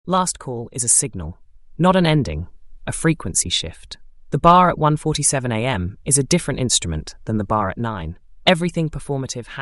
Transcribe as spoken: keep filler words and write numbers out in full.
Last call is a signal, not an ending, a frequency shift. The bar at one forty-seven a m is a different instrument than the bar at nine. Everything performative